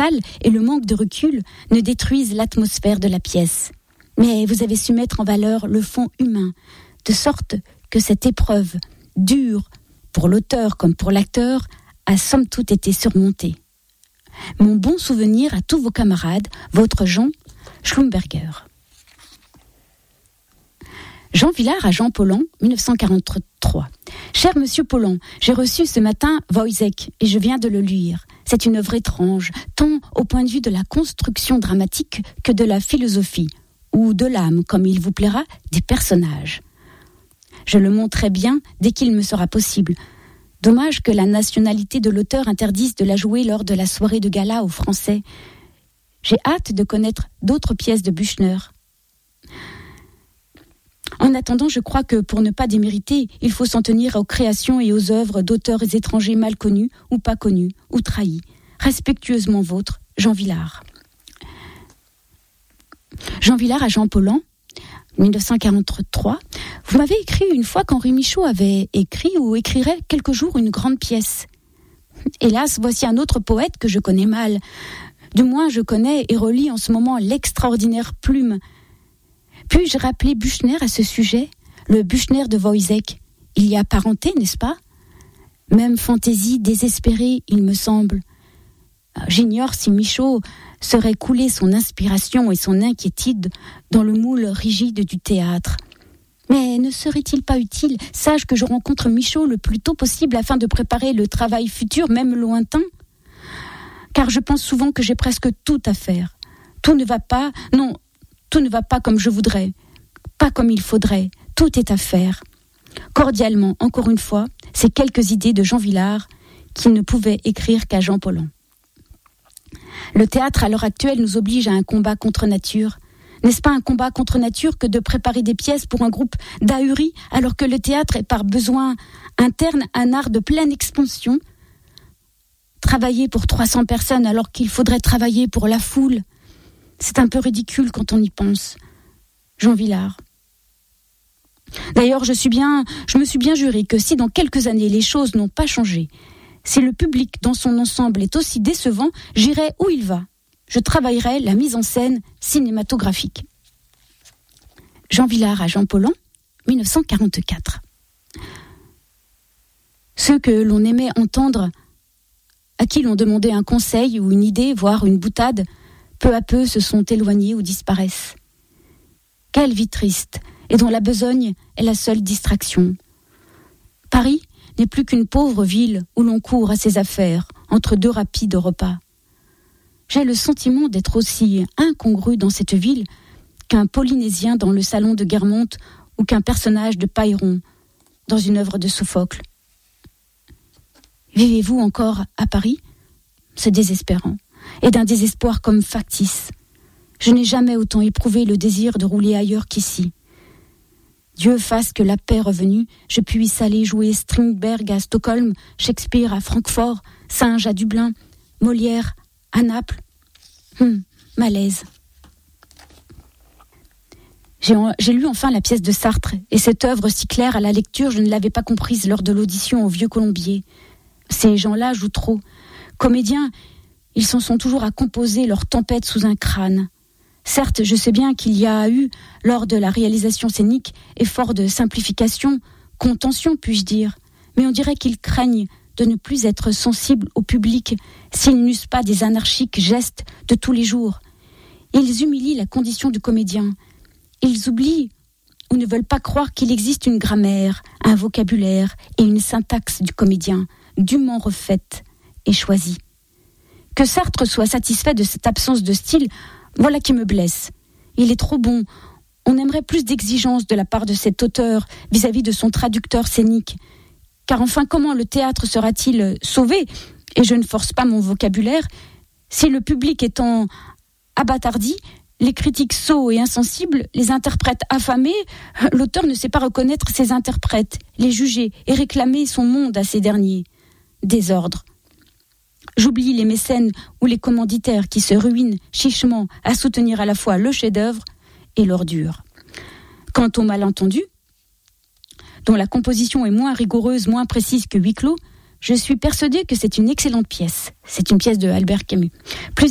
salle et le manque de recul ne détruisent l'atmosphère de la pièce. Mais vous avez su mettre en valeur le fond humain, de sorte que cette épreuve, dure pour l'auteur comme pour l'acteur, a somme toute été surmontée. Mon bon souvenir à tous vos camarades, votre Jean Schlumberger. Jean Vilar à Jean Paulhan, 1943. Cher Monsieur Paulhan, j'ai reçu ce matin Wojciech et je viens de le lire. C'est une œuvre étrange, tant au point de vue de la construction dramatique que de la philosophie, ou de l'âme, comme il vous plaira, des personnages. Je le montrerai bien dès qu'il me sera possible. Dommage que la nationalité de l'auteur interdise de la jouer lors de la soirée de gala aux Français. J'ai hâte de connaître d'autres pièces de Büchner. En attendant, je crois que pour ne pas démériter, il faut s'en tenir aux créations et aux œuvres d'auteurs étrangers mal connus ou pas connus ou trahis. Respectueusement vôtre, Jean Vilar. Jean Vilar à Jean Paulhan, 1943. Vous m'avez écrit une fois qu'Henri Michaud avait écrit ou écrirait quelque jour une grande pièce. Hélas, voici un autre poète que je connais mal. Du moins, je connais et relis en ce moment l'extraordinaire Plume. Puis-je rappeler Büchner à ce sujet, le Büchner de Wojciech? Il y a parenté, n'est-ce pas? Même fantaisie désespérée, il me semble. J'ignore si Michaud serait coulé son inspiration et son inquiétude dans le moule rigide du théâtre. Mais ne serait-il pas utile, sage que je rencontre Michaud le plus tôt possible afin de préparer le travail futur, même lointain? Car je pense souvent que j'ai presque tout à faire. Tout ne va pas, non, tout ne va pas comme je voudrais, pas comme il faudrait, tout est à faire. Cordialement, encore une fois, ces quelques idées de Jean Vilar qui ne pouvait écrire qu'à Jean Paulhan. Le théâtre à l'heure actuelle nous oblige à un combat contre nature. N'est-ce pas un combat contre nature que de préparer des pièces pour un groupe d'ahuris alors que le théâtre est par besoin interne un art de pleine expansion? Travailler pour 300 personnes alors qu'il faudrait travailler pour la foule, c'est un peu ridicule quand on y pense. Jean Vilar. D'ailleurs, je me suis bien juré que si dans quelques années les choses n'ont pas changé, si le public dans son ensemble est aussi décevant, j'irai où il va. Je travaillerai la mise en scène cinématographique. Jean Vilar à Jean Paulhan, 1944. Ceux que l'on aimait entendre, à qui l'on demandait un conseil ou une idée, voire une boutade, peu à peu se sont éloignés ou disparaissent. Quelle vie triste, et dont la besogne est la seule distraction. Paris n'est plus qu'une pauvre ville où l'on court à ses affaires, entre deux rapides repas. J'ai le sentiment d'être aussi incongru dans cette ville qu'un Polynésien dans le salon de Guermantes ou qu'un personnage de Pailleron dans une œuvre de Sophocle. Vivez-vous encore à Paris? C'est désespérant, et d'un désespoir comme factice. Je n'ai jamais autant éprouvé le désir de rouler ailleurs qu'ici. Dieu fasse que la paix revenue, je puisse aller jouer Strindberg à Stockholm, Shakespeare à Francfort, Synge à Dublin, Molière à Naples. Malaise. J'ai lu enfin la pièce de Sartre, et cette œuvre si claire à la lecture, je ne l'avais pas comprise lors de l'audition au Vieux Colombier. Ces gens-là jouent trop. Comédiens, ils s'en sont toujours à composer leur tempête sous un crâne. Certes, je sais bien qu'il y a eu, lors de la réalisation scénique, effort de simplification, contention, puis-je dire, mais on dirait qu'ils craignent de ne plus être sensibles au public s'ils n'eussent pas des anarchiques gestes de tous les jours. Ils humilient la condition du comédien. Ils oublient ou ne veulent pas croire qu'il existe une grammaire, un vocabulaire et une syntaxe du comédien, dûment refaite et choisie. Que Sartre soit satisfait de cette absence de style, voilà qui me blesse. Il est trop bon. On aimerait plus d'exigence de la part de cet auteur vis-à-vis de son traducteur scénique. Car enfin, comment le théâtre sera-t-il sauvé, et je ne force pas mon vocabulaire, si le public étant abattardi, les critiques sots et insensibles, les interprètes affamés, l'auteur ne sait pas reconnaître ses interprètes, les juger et réclamer son monde à ces derniers. Désordre. J'oublie les mécènes ou les commanditaires qui se ruinent chichement à soutenir à la fois le chef-d'œuvre et l'ordure. Quant au malentendu, dont la composition est moins rigoureuse, moins précise que Huis clos, je suis persuadée que c'est une excellente pièce. C'est une pièce de Albert Camus. Plus